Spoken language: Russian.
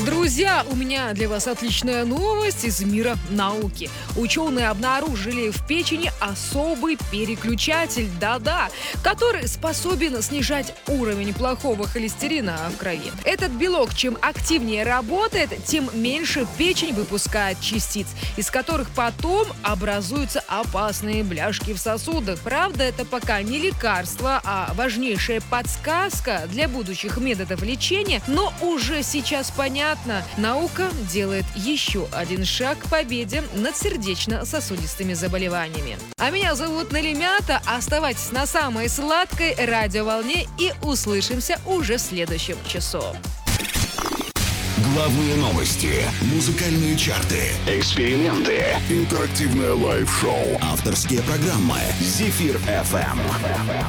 Друзья, у меня для вас отличная новость из мира науки. Ученые обнаружили в печени особый переключатель, да-да, который способен снижать уровень плохого холестерина в крови. Этот белок, чем активнее работает, тем меньше печень выпускает частиц, из которых потом образуются опасные бляшки в сосудах. Правда, это пока не лекарство, а важнейшая подсказка для будущих методов лечения, но уже сейчас понятно, наука делает еще один шаг к победе над сердечно-сосудистыми заболеваниями. А меня зовут Налимята. Оставайтесь на самой сладкой радиоволне и услышимся уже в следующем часу. Главные новости, музыкальные чарты, эксперименты, интерактивное лайв-шоу, авторские программы. Зефир FM.